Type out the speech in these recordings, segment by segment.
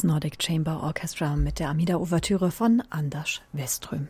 Nordic Chamber Orchestra mit der Amida-Ouvertüre von Anders Weström.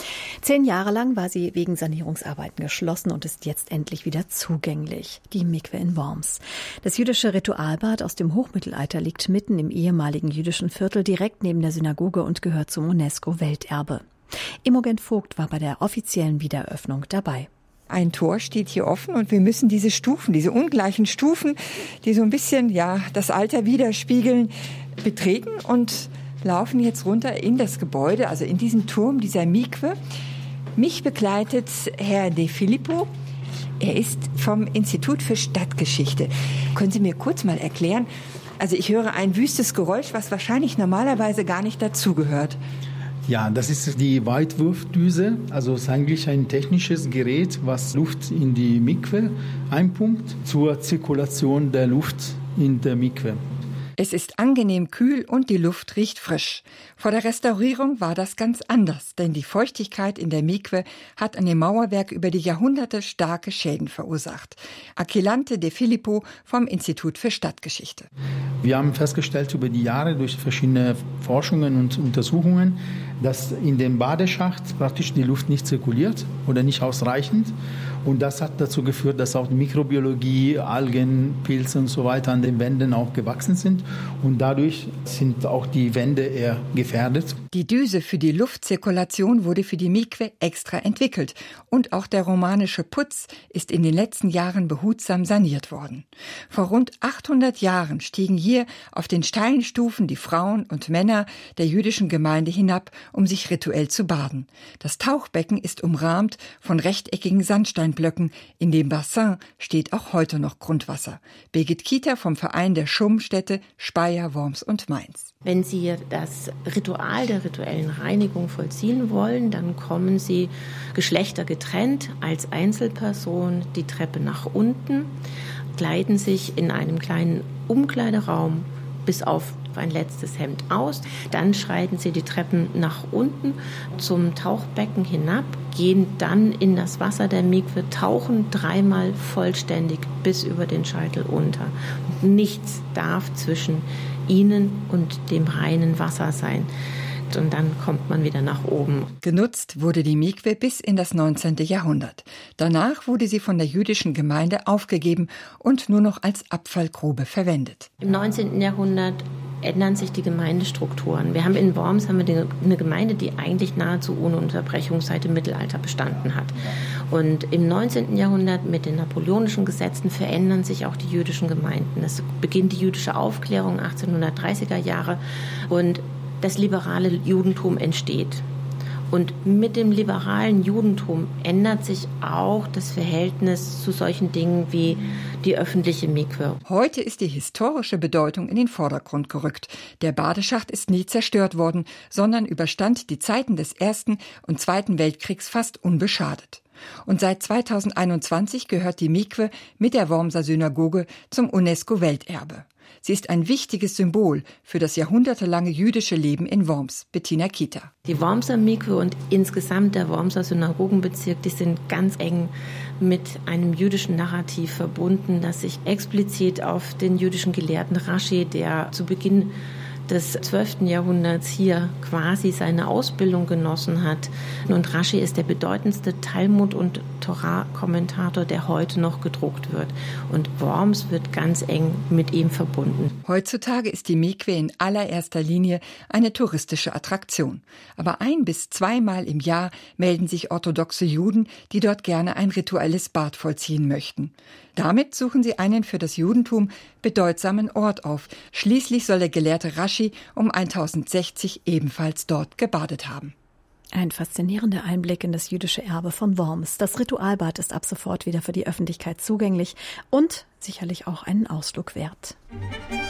10 Jahre lang war sie wegen Sanierungsarbeiten geschlossen und ist jetzt endlich wieder zugänglich. Die Mikwe in Worms. Das jüdische Ritualbad aus dem Hochmittelalter liegt mitten im ehemaligen jüdischen Viertel direkt neben der Synagoge und gehört zum UNESCO-Welterbe. Imogen Vogt war bei der offiziellen Wiedereröffnung dabei. Ein Tor steht hier offen und wir müssen diese Stufen, diese ungleichen Stufen, die so ein bisschen das Alter widerspiegeln, betreten und laufen jetzt runter in das Gebäude, also in diesen Turm dieser Mikwe. Mich begleitet Herr De Filippo. Er ist vom Institut für Stadtgeschichte. Können Sie mir kurz mal erklären? Also ich höre ein wüstes Geräusch, was wahrscheinlich normalerweise gar nicht dazugehört. Ja, das ist die Weitwurfdüse. Also es ist eigentlich ein technisches Gerät, was Luft in die Mikwe einpumpt zur Zirkulation der Luft in der Mikwe. Es ist angenehm kühl und die Luft riecht frisch. Vor der Restaurierung war das ganz anders, denn die Feuchtigkeit in der Mikwe hat an dem Mauerwerk über die Jahrhunderte starke Schäden verursacht. Achillante De Filippo vom Institut für Stadtgeschichte. Wir haben festgestellt über die Jahre durch verschiedene Forschungen und Untersuchungen, dass in dem Badeschacht praktisch die Luft nicht zirkuliert oder nicht ausreichend. Und das hat dazu geführt, dass auch die Mikrobiologie, Algen, Pilze und so weiter an den Wänden auch gewachsen sind. Und dadurch sind auch die Wände eher gefährdet. Die Düse für die Luftzirkulation wurde für die Mikwe extra entwickelt. Und auch der romanische Putz ist in den letzten Jahren behutsam saniert worden. Vor rund 800 Jahren stiegen hier auf den steilen Stufen die Frauen und Männer der jüdischen Gemeinde hinab, um sich rituell zu baden. Das Tauchbecken ist umrahmt von rechteckigen Sandsteinblöcken. In dem Bassin steht auch heute noch Grundwasser. Birgit Kieter vom Verein der Schummstädte Speyer, Worms und Mainz. Wenn Sie das Ritual der rituellen Reinigung vollziehen wollen, dann kommen Sie geschlechtergetrennt als Einzelperson die Treppe nach unten, kleiden sich in einem kleinen Umkleideraum bis auf ein letztes Hemd aus. Dann schreiten Sie die Treppen nach unten zum Tauchbecken hinab, gehen dann in das Wasser der Mikwe, tauchen 3-mal vollständig bis über den Scheitel unter. Nichts darf zwischen Ihnen und dem reinen Wasser sein. Und dann kommt man wieder nach oben. Genutzt wurde die Mikwe bis in das 19. Jahrhundert. Danach wurde sie von der jüdischen Gemeinde aufgegeben und nur noch als Abfallgrube verwendet. Im 19. Jahrhundert ändern sich die Gemeindestrukturen. Wir haben in Worms eine Gemeinde, die eigentlich nahezu ohne Unterbrechung seit dem Mittelalter bestanden hat. Und im 19. Jahrhundert mit den napoleonischen Gesetzen verändern sich auch die jüdischen Gemeinden. Es beginnt die jüdische Aufklärung 1830er Jahre und das liberale Judentum entsteht. Und mit dem liberalen Judentum ändert sich auch das Verhältnis zu solchen Dingen wie die öffentliche Mikwe. Heute ist die historische Bedeutung in den Vordergrund gerückt. Der Badeschacht ist nie zerstört worden, sondern überstand die Zeiten des Ersten und Zweiten Weltkriegs fast unbeschadet. Und seit 2021 gehört die Mikwe mit der Wormser Synagoge zum UNESCO-Welterbe. Sie ist ein wichtiges Symbol für das jahrhundertelange jüdische Leben in Worms. Bettina Kieter. Die Wormser Mikwe und insgesamt der Wormser Synagogenbezirk, die sind ganz eng mit einem jüdischen Narrativ verbunden, das sich explizit auf den jüdischen Gelehrten Rashi, der zu Beginn des 12. Jahrhunderts hier quasi seine Ausbildung genossen hat. Und Rashi ist der bedeutendste Talmud- und Torah-Kommentator, der heute noch gedruckt wird. Und Worms wird ganz eng mit ihm verbunden. Heutzutage ist die Mikwe in allererster Linie eine touristische Attraktion. Aber 1- bis 2-mal im Jahr melden sich orthodoxe Juden, die dort gerne ein rituelles Bad vollziehen möchten. Damit suchen sie einen für das Judentum bedeutsamen Ort auf. Schließlich soll der Gelehrte Rashi um 1060 ebenfalls dort gebadet haben. Ein faszinierender Einblick in das jüdische Erbe von Worms. Das Ritualbad ist ab sofort wieder für die Öffentlichkeit zugänglich und sicherlich auch einen Ausflug wert.